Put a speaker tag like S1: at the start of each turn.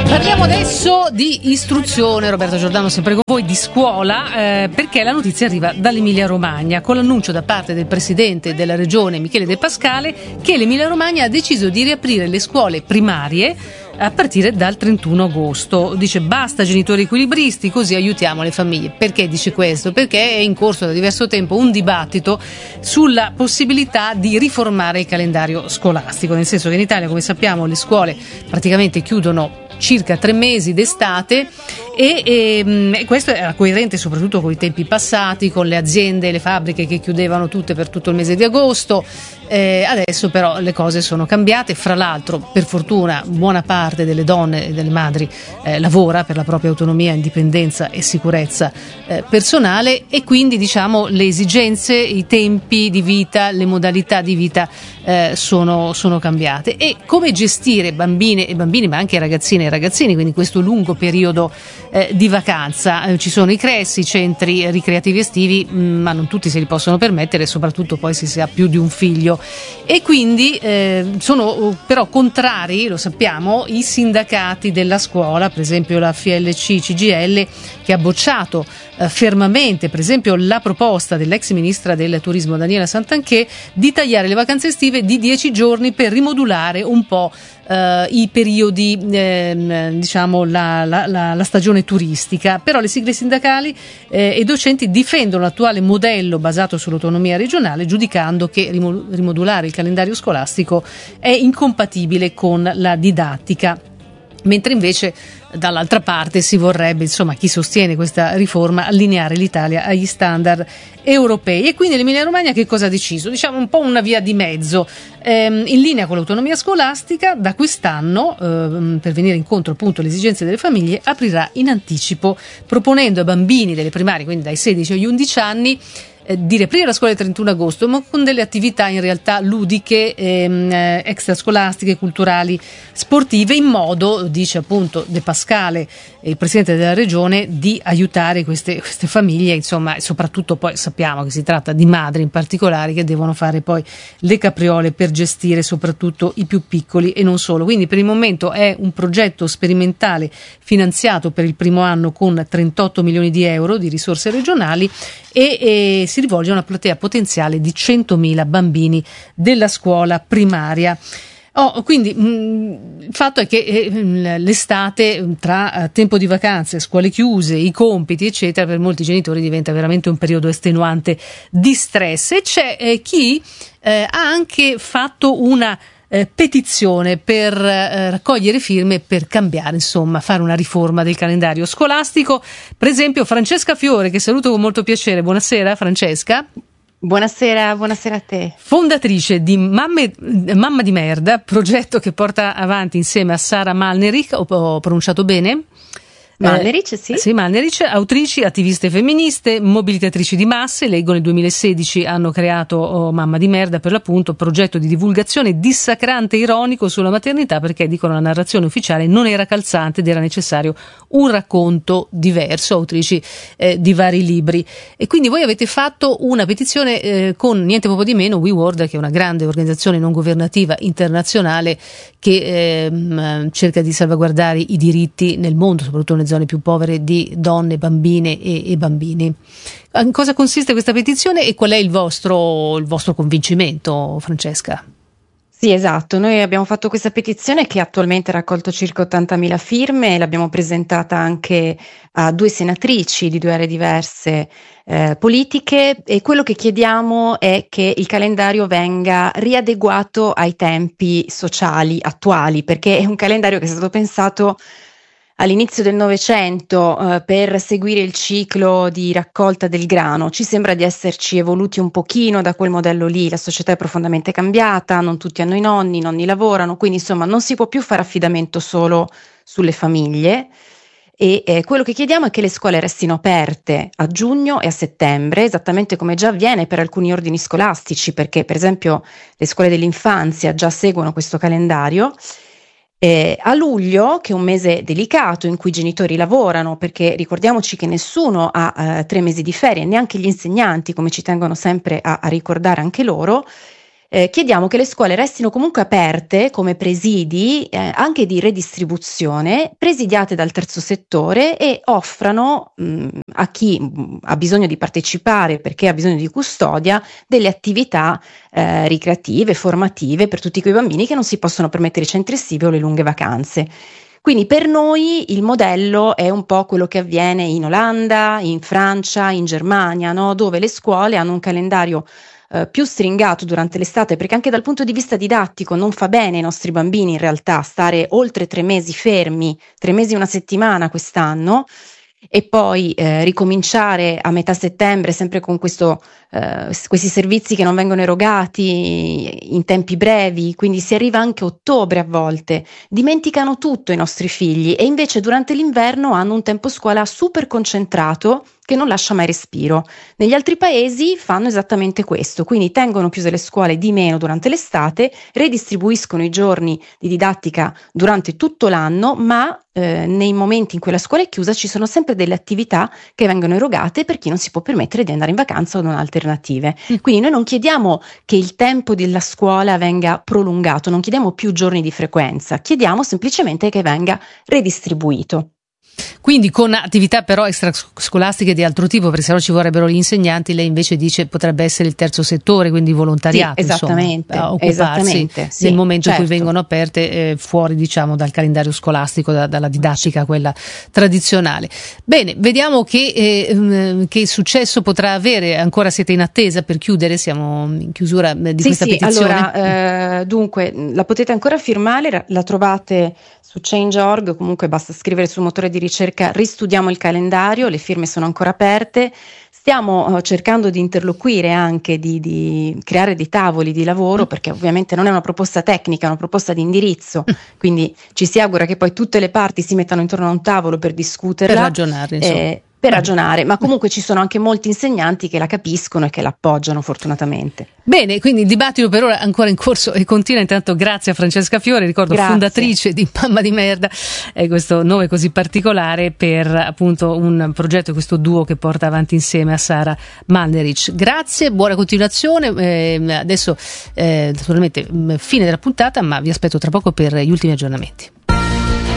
S1: Parliamo adesso di istruzione, Roberto Giordano sempre con voi, di scuola, perché la notizia arriva dall'Emilia Romagna con l'annuncio da parte del presidente della regione Michele De Pascale che l'Emilia Romagna ha deciso di riaprire le scuole primarie a partire dal 31 agosto. Dice basta genitori equilibristi, così aiutiamo le famiglie. Perché dice questo? Perché è in corso da diverso tempo un dibattito sulla possibilità di riformare il calendario scolastico, nel senso che in Italia, come sappiamo, le scuole praticamente chiudono circa 3 mesi d'estate e questo era coerente soprattutto con i tempi passati, con le aziende e le fabbriche che chiudevano tutte per tutto il mese di agosto. Adesso però le cose sono cambiate, fra l'altro per fortuna buona parte delle donne e delle madri lavora per la propria autonomia, indipendenza e sicurezza personale, e quindi diciamo le esigenze, i tempi di vita, le modalità di vita sono cambiate. E come gestire bambine e bambini, ma anche ragazzine e ragazzini, quindi questo lungo periodo di vacanza? Ci sono i CRES, i centri ricreativi estivi, ma non tutti se li possono permettere, soprattutto poi se si ha più di un figlio, e quindi sono però contrari, lo sappiamo, i sindacati della scuola, per esempio la FLC CGIL, che ha bocciato fermamente per esempio la proposta dell'ex ministra del turismo Daniela Santanchè di tagliare le vacanze estive di 10 giorni per rimodulare un po' i periodi, diciamo la stagione turistica. Però le sigle sindacali e docenti difendono l'attuale modello basato sull'autonomia regionale, giudicando che rimodulare il calendario scolastico è incompatibile con la didattica, mentre invece dall'altra parte si vorrebbe, insomma, chi sostiene questa riforma, allineare l'Italia agli standard europei. E quindi l'Emilia Romagna che cosa ha deciso? Diciamo un po' una via di mezzo, in linea con l'autonomia scolastica. Da quest'anno, per venire incontro appunto alle esigenze delle famiglie, aprirà in anticipo, proponendo ai bambini delle primarie, quindi dai 16 agli 11 anni, di riaprire la scuola il 31 agosto, ma con delle attività in realtà ludiche, extrascolastiche, culturali, sportive, in modo, dice appunto De Pascale, il presidente della regione, di aiutare queste famiglie, insomma, e soprattutto poi sappiamo che si tratta di madri in particolare che devono fare poi le capriole per gestire soprattutto i più piccoli e non solo. Quindi per il momento è un progetto sperimentale finanziato per il primo anno con 38 milioni di euro di risorse regionali e si rivolge a una platea potenziale di 100.000 bambini della scuola primaria. Quindi il fatto è che l'estate, tra tempo di vacanze, scuole chiuse, i compiti eccetera, per molti genitori diventa veramente un periodo estenuante di stress, e c'è chi ha anche fatto una petizione per raccogliere firme per cambiare, insomma, fare una riforma del calendario scolastico. Per esempio Francesca Fiore, che saluto con molto piacere. Buonasera Francesca.
S2: Buonasera a te.
S1: Fondatrice di Mamma di Merda, progetto che porta avanti insieme a Sara Malnerich, ho pronunciato bene?
S2: Malnerich, sì.
S1: Sì, Malnerich, autrici, attiviste femministe, mobilitatrici di masse. Leggo nel 2016 hanno creato Mamma di Merda, per l'appunto, progetto di divulgazione dissacrante e ironico sulla maternità, perché dicono la narrazione ufficiale non era calzante ed era necessario un racconto diverso, autrici di vari libri. E quindi voi avete fatto una petizione con niente poco di meno We World, che è una grande organizzazione non governativa internazionale che cerca di salvaguardare i diritti nel mondo, soprattutto nelle zone più povere, di donne, bambine e bambini. In cosa consiste questa petizione e qual è il vostro convincimento, Francesca?
S2: Sì, esatto. Noi abbiamo fatto questa petizione che attualmente ha raccolto circa 80.000 firme e l'abbiamo presentata anche a 2 senatrici di 2 aree diverse politiche, e quello che chiediamo è che il calendario venga riadeguato ai tempi sociali attuali, perché è un calendario che è stato pensato all'inizio del Novecento per seguire il ciclo di raccolta del grano. Ci sembra di esserci evoluti un pochino da quel modello lì, la società è profondamente cambiata, non tutti hanno i nonni lavorano, quindi insomma non si può più fare affidamento solo sulle famiglie, e quello che chiediamo è che le scuole restino aperte a giugno e a settembre, esattamente come già avviene per alcuni ordini scolastici, perché per esempio le scuole dell'infanzia già seguono questo calendario. A luglio, che è un mese delicato in cui i genitori lavorano, perché ricordiamoci che nessuno ha 3 mesi di ferie, neanche gli insegnanti, come ci tengono sempre a ricordare anche loro, chiediamo che le scuole restino comunque aperte come presidi anche di redistribuzione, presidiate dal terzo settore, e offrano a chi ha bisogno di partecipare perché ha bisogno di custodia delle attività ricreative, formative per tutti quei bambini che non si possono permettere i centri estivi o le lunghe vacanze. Quindi per noi il modello è un po' quello che avviene in Olanda, in Francia, in Germania, no? Dove le scuole hanno un calendario più stringato durante l'estate, perché anche dal punto di vista didattico non fa bene ai nostri bambini in realtà stare oltre 3 mesi fermi, 3 mesi e una settimana quest'anno, e poi ricominciare a metà settembre sempre con questi servizi che non vengono erogati in tempi brevi, quindi si arriva anche a ottobre a volte. Dimenticano tutto i nostri figli, e invece durante l'inverno hanno un tempo scuola super concentrato che non lascia mai respiro. Negli altri paesi fanno esattamente questo, quindi tengono chiuse le scuole di meno durante l'estate, redistribuiscono i giorni di didattica durante tutto l'anno, ma nei momenti in cui la scuola è chiusa ci sono sempre delle attività che vengono erogate per chi non si può permettere di andare in vacanza o non ha alternative. Quindi noi non chiediamo che il tempo della scuola venga prolungato, non chiediamo più giorni di frequenza, chiediamo semplicemente che venga redistribuito.
S1: Quindi con attività però extrascolastiche di altro tipo, perché sennò ci vorrebbero gli insegnanti. Lei invece dice potrebbe essere il terzo settore, quindi volontariato,
S2: sì, esattamente,
S1: insomma, a occuparsi nel momento in cui vengono aperte fuori, diciamo, dal calendario scolastico, dalla didattica quella tradizionale. Bene, vediamo che successo potrà avere. Ancora siete in attesa per chiudere? Siamo in chiusura di questa petizione.
S2: Allora, dunque la potete ancora firmare, la trovate su Change.org, comunque basta scrivere sul motore di ricerca "ristudiamo il calendario", le firme sono ancora aperte. Stiamo cercando di interloquire anche, di creare dei tavoli di lavoro, perché ovviamente non è una proposta tecnica, è una proposta di indirizzo, quindi ci si augura che poi tutte le parti si mettano intorno a un tavolo per discuterla,
S1: per ragionare, insomma.
S2: Per ragionare, ma comunque ci sono anche molti insegnanti che la capiscono e che la appoggiano, fortunatamente.
S1: Bene, quindi il dibattito per ora è ancora in corso e continua. Intanto grazie a Francesca Fiore, ricordo fondatrice di Mamma di Merda, questo nome così particolare per appunto un progetto, questo duo che porta avanti insieme a Sara Manderich. Grazie, buona continuazione. Adesso naturalmente fine della puntata, ma vi aspetto tra poco per gli ultimi aggiornamenti.